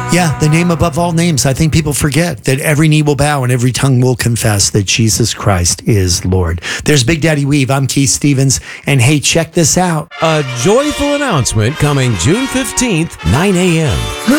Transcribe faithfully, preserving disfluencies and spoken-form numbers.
Yeah, the name above all names. I think people forget that every knee will bow and every tongue will confess that Jesus Christ is Lord. There's Big Daddy Weave. I'm Keith Stevens. And hey, check this out. A joyful announcement coming June fifteenth, nine a.m.